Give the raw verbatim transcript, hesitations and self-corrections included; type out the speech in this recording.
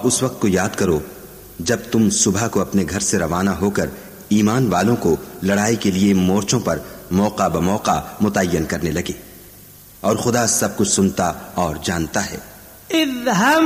और उस वक्त को याद करो जब तुम सुबह को अपने घर से रवाना होकर ईमान वालों को लड़ाई के लिए मोर्चों पर मौका बमौका मुतय्यन करने लगे, और खुदा सब कुछ सुनता और जानता है।